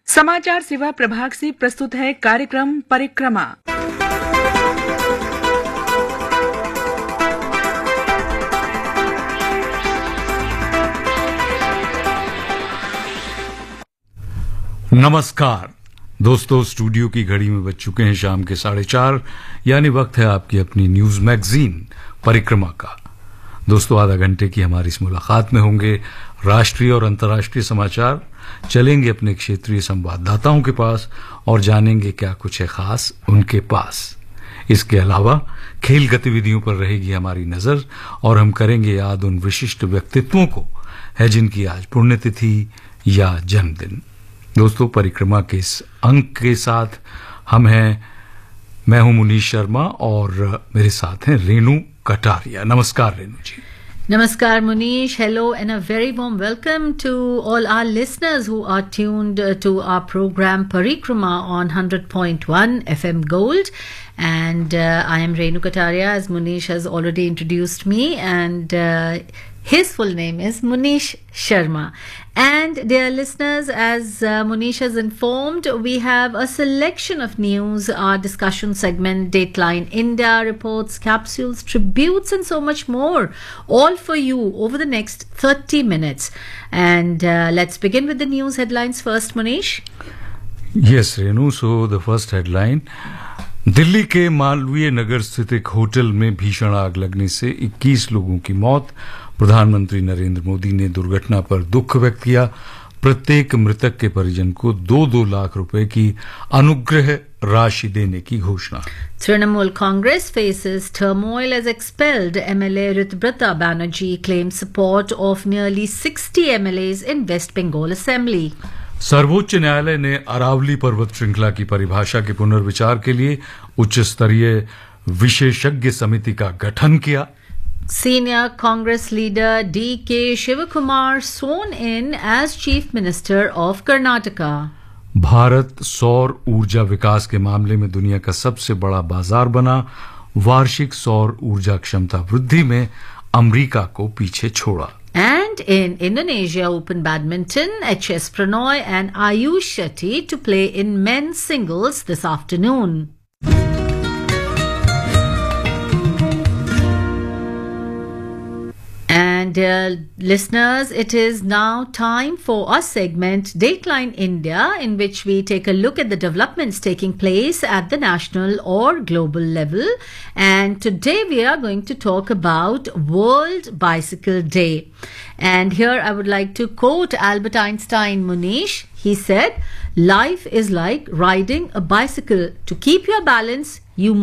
समाचार सेवा प्रभाग से प्रस्तुत है कार्यक्रम परिक्रमा। नमस्कार दोस्तों, स्टूडियो की घड़ी में बज चुके हैं शाम के 4:30, यानी वक्त है आपकी अपनी न्यूज मैगजीन परिक्रमा का। दोस्तों, आधा घंटे की हमारी इस मुलाकात में होंगे राष्ट्रीय और अंतर्राष्ट्रीय समाचार, चलेंगे अपने क्षेत्रीय संवाददाताओं के पास और जानेंगे क्या कुछ है खास उनके पास। इसके अलावा खेल गतिविधियों पर रहेगी हमारी नजर और हम करेंगे याद उन विशिष्ट व्यक्तित्वों को है जिनकी आज पुण्यतिथि या जन्मदिन। दोस्तों, परिक्रमा के इस अंक के साथ मैं हूं मुनीश शर्मा और मेरे साथ हैं रेणु कटारिया। नमस्कार रेणु जी। Namaskar Munish, hello and a very warm welcome to all our listeners who are tuned to our program Parikrama on 100.1 FM Gold, and I am Renu Kataria, as Munish has already introduced me, and his full name is Munish Sharma. And dear listeners, as Munish has informed, we have a selection of news, our discussion segment, Dateline India, reports, capsules, tributes and so much more, all for you over the next 30 minutes. And let's begin with the news headlines first, Munish. Yes, Renu. So the first headline, Delhi के मालवीय नगर स्थित एक hotel में भीषण आग लगने से 21 लोगों की मौत। प्रधानमंत्री नरेंद्र मोदी ने दुर्घटना पर दुख व्यक्त किया। प्रत्येक मृतक के परिजन को 2-2 लाख रुपए की अनुग्रह राशि देने की घोषणा। Trinamool Congress faces turmoil as expelled MLA Ritubrata Banerjee claims support of nearly 60 MLAs in West Bengal Assembly. सर्वोच्च न्यायालय ने अरावली पर्वत श्रृंखला की परिभाषा के पुनर्विचार के लिए उच्च स्तरीय विशेषज्ञ समिति का गठन किया। Senior Congress leader D.K. Shivakumar sworn in as Chief Minister of Karnataka. Bharat सौर ऊर्जा विकास के मामले में दुनिया का सबसे बड़ा बाजार बना। वार्षिक सौर ऊर्जा क्षमता वृद्धि में अमेरिका को पीछे छोड़ा। And in Indonesia Open Badminton, H.S. Pranoy and Ayush Shetty to play in men's singles this afternoon. And listeners, it is now time for our segment Dateline India, in which we take a look at the developments taking place at the national or global level. And today we are going to talk about World Bicycle Day. And here I would like to quote Albert Einstein, Munish. He said, "Life is like riding a bicycle. To keep your balance, you